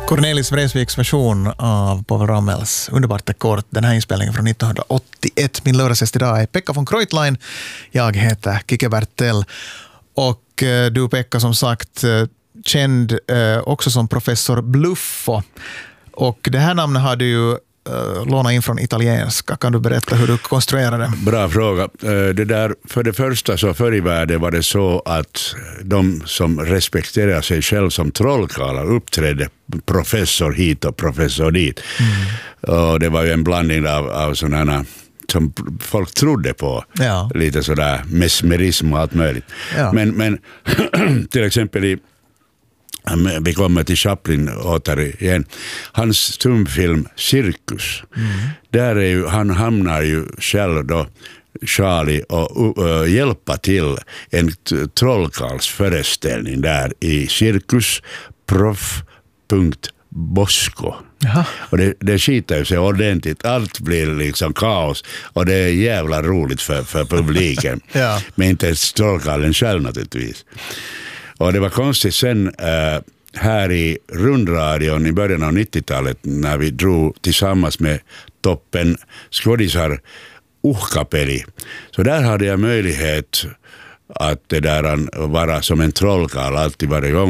Cornelis Vreeswijks version av Povel Ramels Underbart är kort. Den här inspelningen från 1981. Min lördagsgäst idag är Pekka von Kreutlein. Jag heter Kike Bertell. Och du Pekka, som sagt, känd också som professor Bluffo. Och det här namnet har du ju lånat in från italienska. Kan du berätta hur du konstruerade det? Bra fråga. Det där, för det första, så förr i världen var det så att de som respekterar sig själv som trollkarlar uppträdde professor hit och professor dit. Och det var ju en blandning av sådana som folk trodde på. Ja. Lite sådär mesmerism och allt möjligt. Ja. Men till exempel vi kommer till Chaplin återigen. Hans stumfilm Cirkus. Där är ju, han hamnar ju själv då, Charlie, och hjälpa till en trollkarlsföreställning där i Cirkus Prof.Bosco. Och det skitar ju sig ordentligt. Allt blir liksom kaos. Och det är jävla roligt för publiken. Ja. Men inte ens trollkarlen själv naturligtvis. Och det var konstigt sen här i rundradion i början av 90-talet när vi drog tillsammans med toppen skådisar Uhkapeli. Så där hade jag möjlighet att det där vara som en trollkarl alltid varje gång.